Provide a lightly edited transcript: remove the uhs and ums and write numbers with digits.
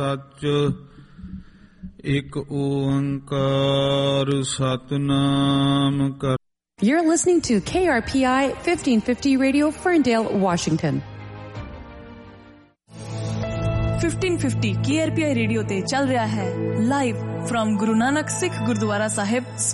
ਸੱਚ ਇੱਕ ਓੰਕਾਰ ਸਤਿਨਾਮ ਕਰ। You're listening to KRPI 1550 Radio, Ferndale, Washington. 1550 KRPI radio ਤੇ ਚੱਲ ਰਿਹਾ ਹੈ live from Guru Nanak Sikh Gurdwara Sahib